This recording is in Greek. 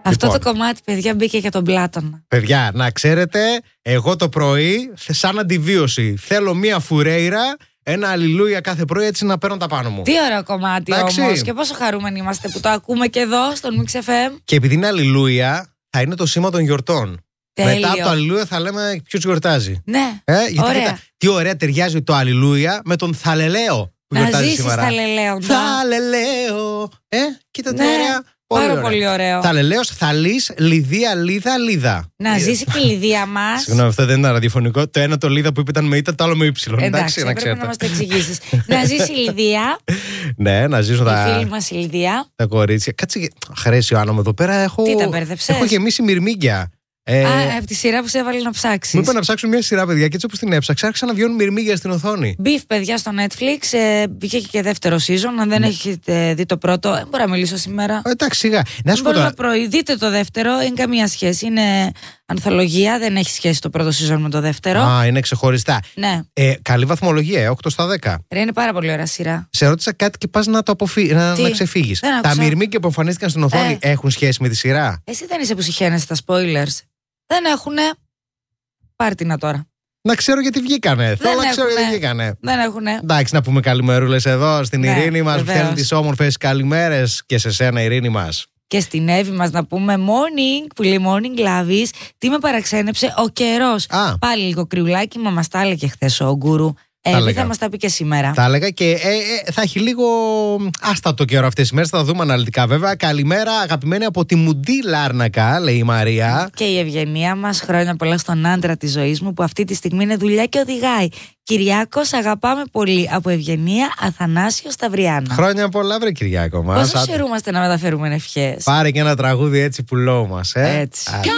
Αυτό Λοιπόν, το κομμάτι, παιδιά, μπήκε για τον Πλάτωνα. παιδιά, να ξέρετε, εγώ το πρωί, σαν αντιβίωση, θέλω μία φουρέιρα, ένα αλληλούια κάθε πρωί, έτσι να παίρνω τα πάνω μου. Τι ωραίο κομμάτι Εντάξει. όμως. Και πόσο χαρούμενοι είμαστε που το ακούμε και εδώ στον Mix FM. Και επειδή είναι αλληλούια, θα είναι το σήμα των γιορτών. Τέλειο. Μετά από το αλληλούια θα λέμε ποιος γιορτάζει. Ναι, Γιατί ωραία. κοίτα, τι ωραία ταιριάζει το αλληλούια με τον Θαλελαίο που Να γιορτάζει ζήσεις σήμερα. Θαλελέοντα. Θαλελαίο. Κοίτα τι Ναι, ωραία. πάρα πολύ ωραίο. Θαλελαίος, Θαλής, Λιδία, Λίδα, Λίδα. Να ζήσει και η Λιδία μας. Συγγνώμη, αυτό δεν ήταν ραδιοφωνικό. Το ένα το Λίδα που είπε ήταν με ήττα, το άλλο με ύψιλον. Εντάξει, να έπρεπε να ξέρετε. μας το εξηγήσεις. Να ζήσει η Λιδία, Ναι, να ζήσω η φίλη μας η Λιδία. τα κορίτσια. Κάτσε, χαρέσει ο Άννα μου εδώ πέρα. Έχω, Τι τα μπέρδεψες? έχω γεμίσει μυρμήγκια. Από τη σειρά που σε έβαλε να ψάξεις. Μου είπε να ψάξουν μια σειρά, παιδιά, και έτσι όπως την έψαξα, άρχισαν να βγαίνουν μυρμήγκια στην οθόνη. Beef, παιδιά, στο Netflix. Βγήκε και δεύτερο season. Αν δεν έχετε δει το πρώτο, δεν μπορώ να μιλήσω σήμερα. Εντάξει, σιγά. Να σου πω Μπορώ τώρα. να δείτε το δεύτερο, είναι καμία σχέση. Είναι ανθολογία, δεν έχει σχέση το πρώτο season με το δεύτερο. Α, είναι ξεχωριστά. Ναι, Καλή βαθμολογία, 8 στα 10. ρε, είναι πάρα πολύ ωραία σειρά. Σε ρώτησα κάτι και πας να το Τι? να ξεφύγεις. Δεν Τα άκουσα. μυρμήγκια που εμφανίστηκαν στην οθόνη έχουν σχέση με τη σειρά. Εσύ δεν είσαι που συχαίνεσαι στα spoilers. Δεν έχουνε. Πάρτινα τώρα. Να ξέρω γιατί βγήκανε. Θέλω να ξέρω έχουνε. γιατί βγήκανε. Δεν έχουνε. Εντάξει, να πούμε καλημερούλες εδώ στην Ναι, Ειρήνη μας. βεβαίως. Θέλει τις όμορφες καλημέρες και σε σένα, Ειρήνη μας. Και στην Εύη μας να πούμε morning, που λέει morning lovies. Τι με παραξένεψε ο καιρός. Α. Πάλι λίγο κρυουλάκι, μα μας τα έλεγε χθες ο Γκουρού. Εύη έλεγα. θα μας τα πει και σήμερα. Τα έλεγα και θα έχει λίγο άστατο καιρό αυτές τις μέρες. Θα τα δούμε αναλυτικά βέβαια. Καλημέρα, αγαπημένη από τη Μουντή Λάρνακα, λέει η Μαρία. Και η Ευγενία μας, χρόνια πολλά στον άντρα της ζωής μου που αυτή τη στιγμή είναι δουλειά και οδηγάει. Κυριάκος, αγαπάμε πολύ. Από Ευγενία, Αθανάσιο Σταυριάνα. Χρόνια πολλά, βρε Κυριάκο μας. Πόσο χαιρούμαστε να μεταφέρουμε ευχές. Πάρε και ένα τραγούδι έτσι που λέω μας. Έτσι.